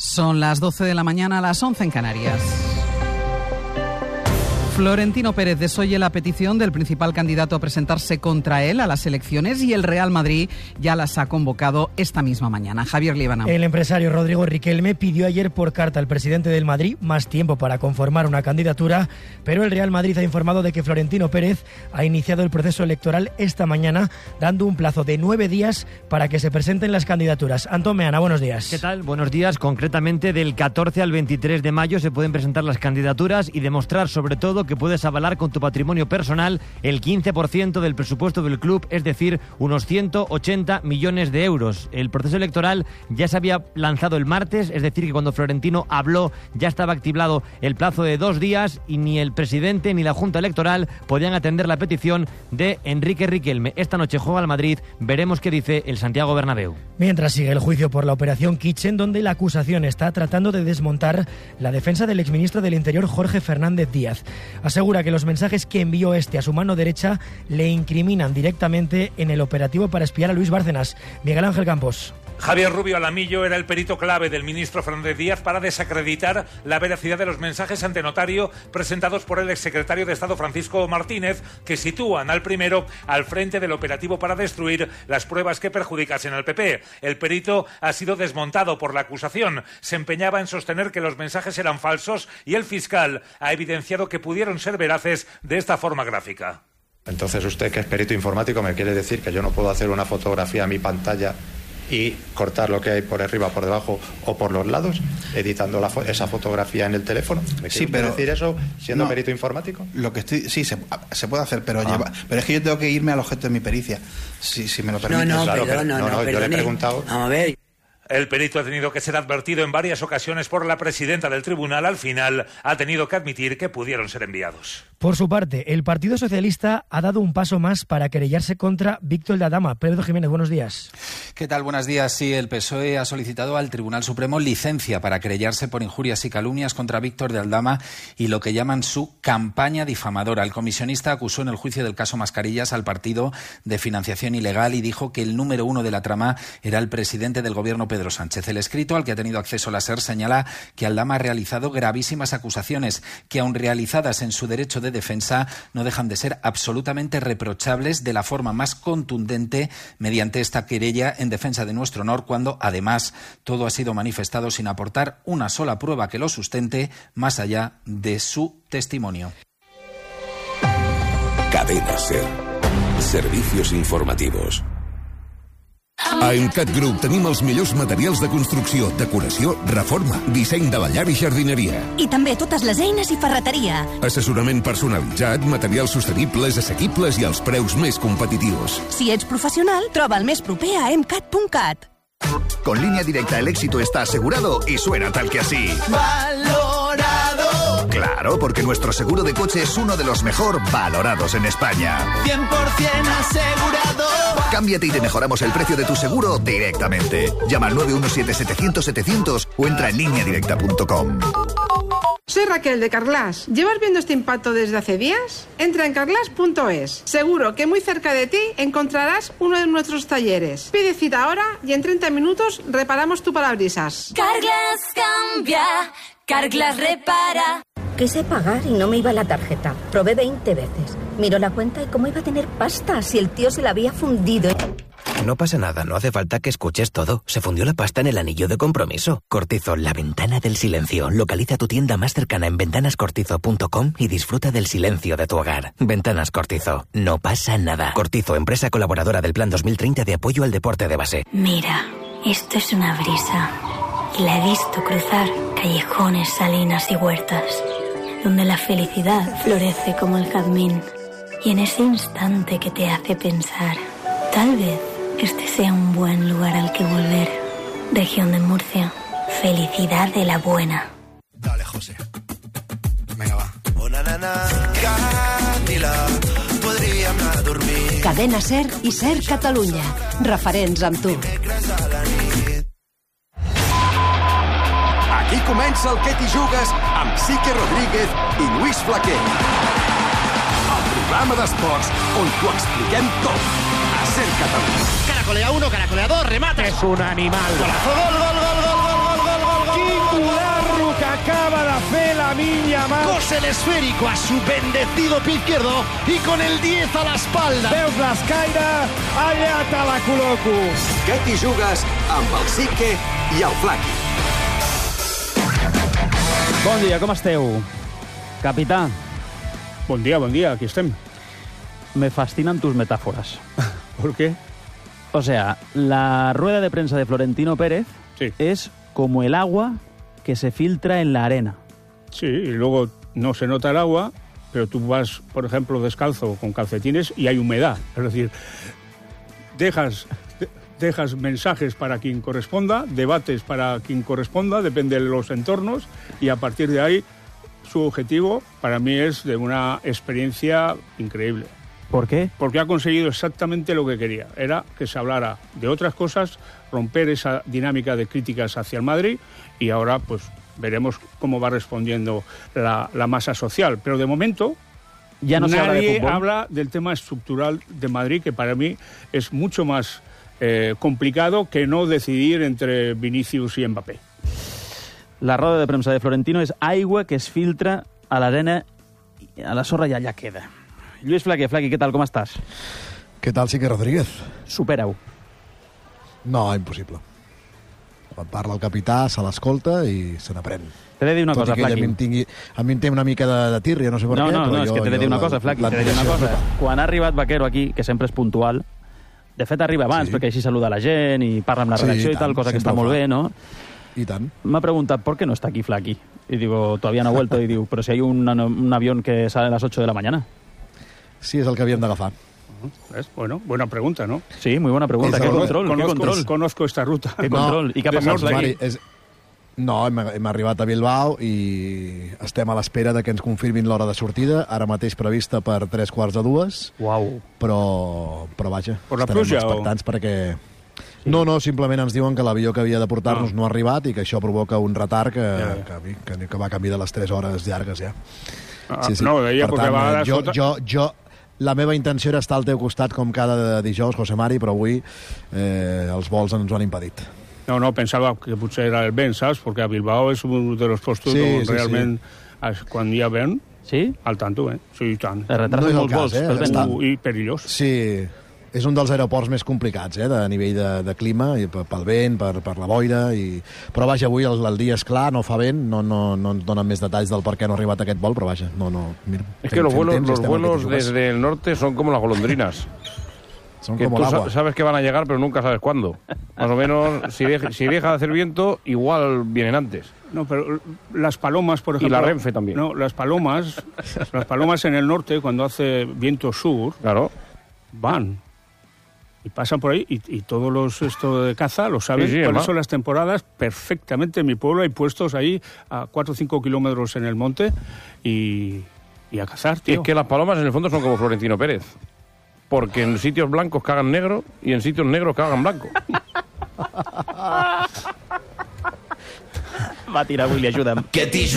Son las 12 de la mañana, a las 11 en Canarias. Florentino Pérez desoye la petición del principal candidato a presentarse contra él a las elecciones y el Real Madrid ya las ha convocado esta misma mañana. Javier Líbano. El empresario Rodrigo Riquelme pidió ayer por carta al presidente del Madrid más tiempo para conformar una candidatura, pero el Real Madrid ha informado de que Florentino Pérez ha iniciado el proceso electoral esta mañana, dando un plazo de 9 días para que se presenten las candidaturas. Antón Meana, buenos días. ¿Qué tal? Buenos días. Concretamente, del 14 al 23 de mayo se pueden presentar las candidaturas y demostrar, sobre todo, que puedes avalar con tu patrimonio personal el 15% del presupuesto del club, es decir, unos 180 millones de euros. El proceso electoral ya se había lanzado el martes, es decir, que cuando Florentino habló ya estaba activado el plazo de 2 días y ni el presidente ni la Junta Electoral podían atender la petición de Enrique Riquelme. Esta noche juega el Madrid, veremos qué dice el Santiago Bernabéu. Mientras sigue el juicio por la operación Kitchen, donde la acusación está tratando de desmontar la defensa del exministro del Interior Jorge Fernández Díaz. Asegura que los mensajes que envió este a su mano derecha le incriminan directamente en el operativo para espiar a Luis Bárcenas. Miguel Ángel Campos. Javier Rubio Alamillo era el perito clave del ministro Fernández Díaz para desacreditar la veracidad de los mensajes ante notario presentados por el exsecretario de Estado Francisco Martínez, que sitúan al primero al frente del operativo para destruir las pruebas que perjudicasen al PP. El perito ha sido desmontado por la acusación. Se empeñaba en sostener que los mensajes eran falsos y el fiscal ha evidenciado que pudieron ser veraces de esta forma gráfica. Entonces usted, que es perito informático, me quiere decir que yo no puedo hacer una fotografía a mi pantalla y cortar lo que hay por arriba, por debajo o por los lados, editando esa fotografía en el teléfono. ¿Me quiere decir eso siendo perito informático? Lo que sí, se puede hacer, pero pero es que yo tengo que irme al objeto de mi pericia, si me lo permite. Yo le he preguntado. A ver. El perito ha tenido que ser advertido en varias ocasiones por la presidenta del tribunal. Al final ha tenido que admitir que pudieron ser enviados. Por su parte, el Partido Socialista ha dado un paso más para querellarse contra Víctor de Aldama. Pedro Jiménez, buenos días. ¿Qué tal? Buenos días. Sí, el PSOE ha solicitado al Tribunal Supremo licencia para querellarse por injurias y calumnias contra Víctor de Aldama y lo que llaman su campaña difamadora. El comisionista acusó en el juicio del caso Mascarillas al partido de financiación ilegal y dijo que el número 1 de la trama era el presidente del gobierno, Pedro Sánchez. El escrito, al que ha tenido acceso la SER, señala que Aldama ha realizado gravísimas acusaciones que, aun realizadas en su derecho de defensa, no dejan de ser absolutamente reprochables de la forma más contundente mediante esta querella en defensa de nuestro honor, cuando, además, todo ha sido manifestado sin aportar una sola prueba que lo sustente más allá de su testimonio. Cadena SER. Servicios informativos. A Emcat Group tenim els millors materials de construcció, decoració, reforma, disseny de la llar i jardineria. I també totes les eines i ferreteria. Assessorament personalitzat, materials sostenibles, assequibles i als preus més competitius. Si ets professional, troba el més proper a emcat.cat. Con Línea Directa el éxito está asegurado y suena tal que así. ¡Valorado! Claro, porque nuestro seguro de coche es uno de los mejor valorados en España. 100% asegurado. Cámbiate y te mejoramos el precio de tu seguro directamente. Llama al 917-700-700 o entra en lineadirecta.com. Soy Raquel de Carglass. ¿Llevas viendo este impacto desde hace días? Entra en carglass.es. Seguro que muy cerca de ti encontrarás uno de nuestros talleres. Pide cita ahora y en 30 minutos reparamos tu parabrisas. Carglass cambia, Carglass repara. Quise pagar y no me iba la tarjeta. Probé 20 veces. Miró la cuenta y cómo iba a tener pasta si el tío se la había fundido. No pasa nada, no hace falta que escuches todo. Se fundió la pasta en el anillo de compromiso. Cortizo, la ventana del silencio. Localiza tu tienda más cercana en ventanascortizo.com y disfruta del silencio de tu hogar. Ventanas Cortizo, no pasa nada. Cortizo, empresa colaboradora del Plan 2030 de apoyo al deporte de base. Mira, esto es una brisa. Y la he visto cruzar callejones, salinas y huertas, donde la felicidad florece como el jazmín. Y en ese instante que te hace pensar, tal vez este sea un buen lugar al que volver. Región de Murcia. Felicidad de la buena. Dale, José. Venga, va. Cadena SER i SER Catalunya. Referents amb tu. Aquí comença el Que t'hi jugues amb Sique Rodríguez i Lluís Flaquer. El programa d'esports on t'ho expliquem tot. A SER Catalunya. Caracolea 1, caracolea 2, remate. Es un animal. Golazo, gol, gol, gol, gol, gol, gol, gol, gol, gol. Lamine Yamal cose el esférico a su bendecido pie izquierdo y con el 10 a la espalda. Veus l'escaire? Allà te la col·loco. Que t'hi jugues amb el Sique i el Flaqui. Bon dia, com esteu? Capità. Bon dia, aquí estem. Me fascinan tus metáforas. ¿Por qué? O sea, la rueda de prensa de Florentino Pérez es como el agua que se filtra en la arena. Sí, y luego no se nota el agua, pero tú vas, por ejemplo, descalzo con calcetines y hay humedad. Es decir, dejas mensajes para quien corresponda, debates para quien corresponda, depende de los entornos, y a partir de ahí su objetivo para mí es de una experiencia increíble. ¿Por qué? Porque ha conseguido exactamente lo que quería. Era que se hablara de otras cosas, romper esa dinámica de críticas hacia el Madrid, y ahora pues veremos cómo va respondiendo la masa social. Pero de momento ya no nadie habla del tema estructural de Madrid, que para mí es mucho más complicado que no decidir entre Vinicius y Mbappé. La rueda de premsa de Florentino és aigua que es filtra a l'arena, a la sorra i allà queda. Lluís Flaque, què tal, com estàs? Què tal, Sique Rodríguez? Supera-ho. No, impossible. Quan parla el capità, se l'escolta i se n'aprèn. T'he de dir una cosa, Flaqui. A mi em té una mica de tírria, no sé per què. No, és que t'he de dir una cosa, Flaqui. T'he de dir una cosa. Quan ha arribat Vaquero aquí, que sempre és puntual, de fet arriba abans, perquè així saluda la gent i parla amb la redacció i tal, cosa que està molt bé, no? Y tan. Me ha preguntado, ¿por qué no está aquí Flaqui? Y digo, todavía no ha vuelto. Y digo, pero si hay un avión que sale a las 8 de la mañana. Sí, és el que havíem d'agafar. Bueno, buena pregunta, ¿no? Sí, muy buena pregunta. ¿Qué control? Conozco esta ruta. ¿Qué control? I què ha passat, Flaqui? No, hem arribat a Bilbao i estem a l'espera de que ens confirmin l'hora de sortida, ara mateix prevista per 3:45. Uau. Però vaja, per la estarem pluja, expectants perquè... Sí. No, simplement ens diuen que l'avió que havia de portar-nos no ha arribat i que això provoca un retard que va canviar de les 3 hores llargues ja. Sí. No, deia perquè va a jo, la meva intenció era estar al teu costat com cada dijous, José Mari, però avui els vols ens ho han impedit. No, pensava que potser era el vent, saps? Perquè a Bilbao és un dels postos on realment quan hi ha vent, al tanto, Sí, i tant. No és el cas, I perillós. Sí, és un dels aeroports més complicats, a nivell de clima, i pel vent, per la boira, però vaja, avui el dia és clar, no fa vent, no ens donen més detalls del per què no ha arribat aquest vol, però vaja, mira. Es que los vuelos desde el norte son como las golondrinas. Son que como tú el agua. Sabes que van a llegar, pero nunca sabes cuándo. Más o menos, si deja de hacer viento, igual vienen antes. No, pero las palomas, por ejemplo... Y la Renfe también. No, las palomas en el norte, cuando hace viento sur, claro, van y pasan por ahí, y todos los de caza lo saben. Sí, por eso las temporadas, perfectamente en mi pueblo hay puestos ahí a 4 o 5 kilómetros en el monte y a cazar, tío. Y es que las palomas en el fondo son como Florentino Pérez. Porque en sitios blancos cagan negro y en sitios negros cagan blanco. Va a tirar Willy, ayúdame.